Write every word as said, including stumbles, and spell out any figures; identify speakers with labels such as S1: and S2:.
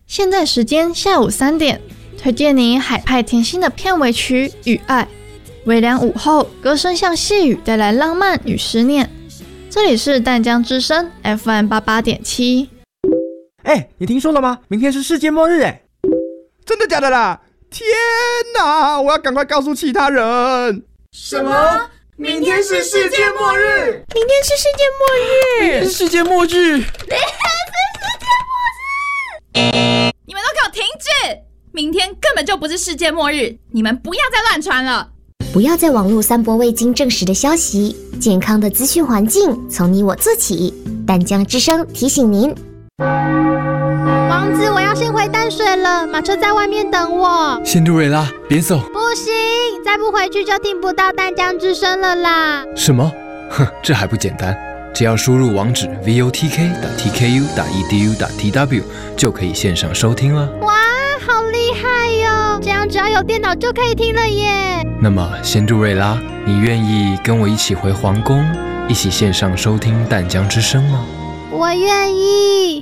S1: 现在时间下午三点，推荐你海派甜心的片尾曲《雨爱》。微凉午后，歌声像细雨，带来浪漫与思念。这里是淡江之声 F M 八八点七。
S2: 哎，你听说了吗？明天是世界末日哎！
S3: 真的假的啦？天哪！我要赶快告诉其他人。
S4: 什么？明天是世界末日？
S5: 明天是世界末日？
S2: 明天是世界末日？
S5: 明天是世界末日？
S6: 你们都给我停止！明天根本就不是世界末日，你们不要再乱传了。
S7: 不要在网络散播未经证实的消息，健康的资讯环境从你我做起。淡江之声提醒您。
S5: 王子，我要先回淡水了，马车在外面等我。
S8: 仙杜瑞拉，别走！
S5: 不行，再不回去就听不到淡江之声了啦。
S8: 什么？哼，这还不简单，只要输入网址 votek.tku.edu.tw 就可以线上收听了。
S5: 哇，好厉害哟！这样只要有电脑就可以听了耶。
S8: 那么，仙杜瑞拉，你愿意跟我一起回皇宫，一起线上收听淡江之声吗？
S5: 我愿意。